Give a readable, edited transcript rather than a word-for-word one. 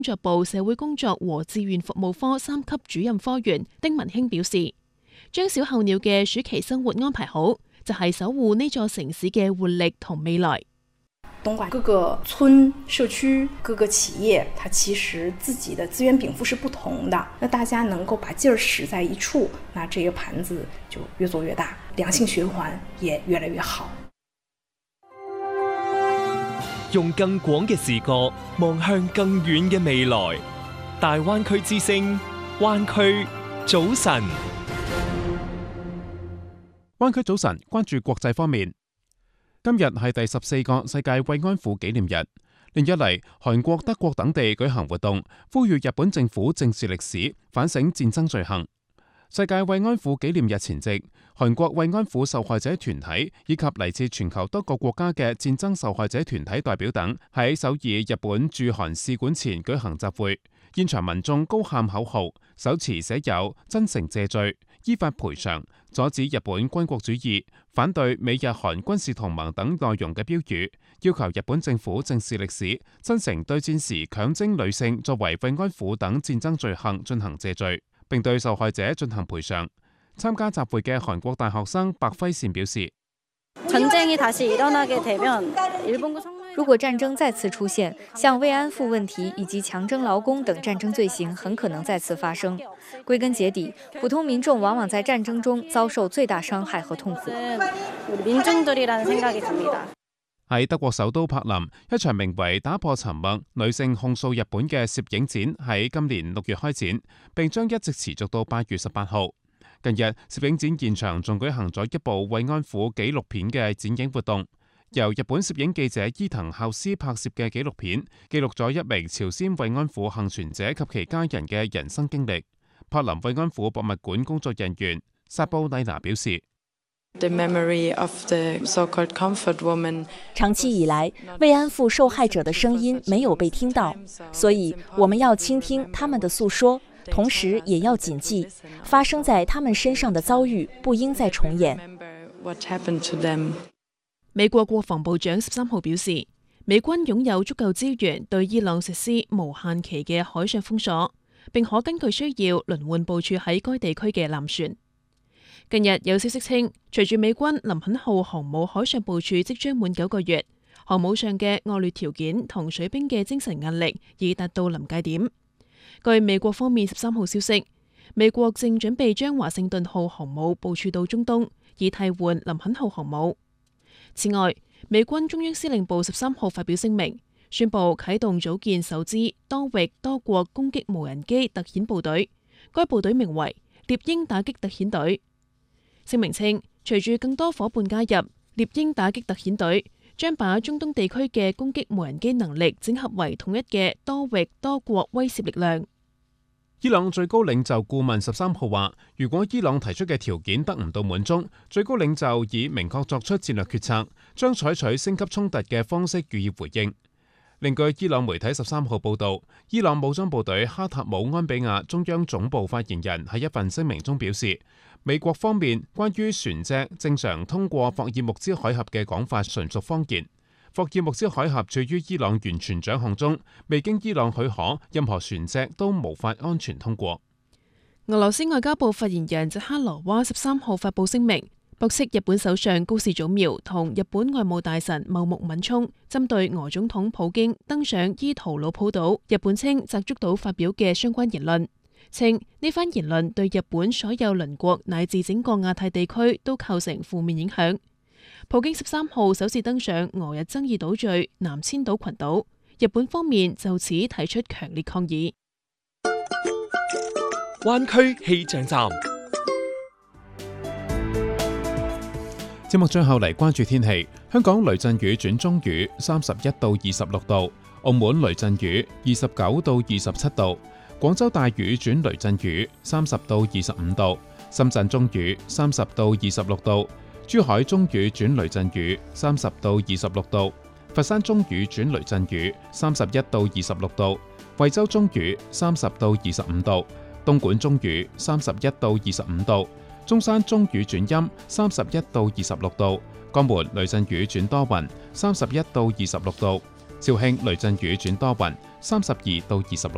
工作部社會工作和志願服務科3級主任科員丁文興表示，將小候鳥嘅暑期生活安排好，就係守護呢座城市嘅活力同未來。 東莞各個村、社區、各個企業，它其實自己的資源稟賦是不同的。那大家能夠把勁兒使在一處，那這個盤子就越做越大，良性循環也越來越好。 用更廣嘅視覺望向更遠嘅未來。大灣區之聲，灣區早晨。 灣區早晨，關注國際方面。今日係第14個世界慰安婦紀念日。連日嚟，韓國、德國等地舉行活動，呼籲日本政府正視歷史，反省戰爭罪行。世界慰安婦紀念日前夕，韓國慰安婦受害者團體以及嚟自全球多個國家嘅戰爭受害者團體代表等喺首爾日本駐韓使館前舉行集會，現場民眾高喊口號，手持寫有真誠謝罪、依法賠償、阻止日本軍國主義、反對美日韓軍事同盟等內容嘅標語，要求日本政府正視歷史，真誠對戰時強徵女性作為慰安婦等戰爭罪行進行謝罪，並對受害者進行賠償。參加集會嘅韓國大學生白輝善表示， 如果戰爭再次出現，像慰安婦問題以及強徵勞工等戰爭罪行很可能再次發生。歸根結底，普通民眾往往在戰爭中遭受最大傷害和痛苦。 喺德國首都柏林，一場名為打破沉默女性控訴日本嘅攝影展喺今年6月開展，並將一直持續到8月18號。近日，攝影展現場仲舉行咗一部慰安婦紀錄片嘅展映活動，由日本攝影記者伊藤孝司拍攝嘅紀錄片，記錄咗一名朝鮮慰安婦幸存者及其家人嘅人生經歷。柏林慰安婦博物館工作人員薩布麗娜表示， 長期以來，慰安婦受害者的聲音沒有被聽到，所以我們要傾聽他們的訴說，同時也要謹記，發生在他們身上的遭遇不應再重演。 美國國防部長13號表示，美軍擁有足夠資源對伊朗實施無限期嘅海上封鎖，並可根據需要輪換部署喺該地區嘅艦船。近日有消息稱，隨住美軍林肯號航母海上部署即將滿9個月，航母上嘅惡劣條件同水兵嘅精神壓力已達到臨界點。據美國方面13號消息，美國正準備將華盛頓號航母部署到中東，以替換林肯號航母。此外，美軍中央司令部13號發表聲明，宣布啟動組建首支多域多國攻擊無人機特遣部隊，該部隊名為獵鷹打擊特遣隊。聲明稱，隨住更多伙伴加入，獵鷹打擊特遣隊將把中東地區嘅攻擊無人機能力整合為統一嘅多域多國威懾力量。 伊朗最高領袖顧問13號話，如果伊朗提出嘅條件得唔到滿足，最高領袖已明確作出戰略決策，將採取升級衝突嘅方式予以回應。另據伊朗媒體13號報導，伊朗武裝部隊哈塔姆安比亞中央總部發言人喺一份聲明中表示，美國方面關於船隻正常通過霍爾木茲海峽嘅講法純屬謊言。霍爾木茲海峽處於伊朗完全掌控中，未經伊朗許可，任何船隻都無法安全通過。 俄羅斯外交部發言人扎哈羅娃13號發布聲明，駁斥日本首相高市早苗同日本外務大臣茂木敏充針對俄總統普京登上伊圖魯普島，日本稱濟竹島發表嘅相關言論，稱呢番言論對日本所有鄰國乃至整個亞太地區都構成負面影響。普京13號首次登上俄日爭議島嶼南千島群島，日本方面就此提出強烈抗議。 灣區氣象站， 節目最後嚟關注天氣。香港雷陣雨轉中雨，31到26度；澳門雷陣雨29到27度；廣州大雨轉雷陣雨30到25度；深圳中雨30到26度；珠海中雨轉雷陣雨30到26度；佛山中雨轉雷陣雨31到26度；惠州中雨30到25度；東莞中雨31到25度；中山中雨轉陰31到26度；江門雷陣雨轉多雲31到26度；肇慶雷陣雨轉多雲32到26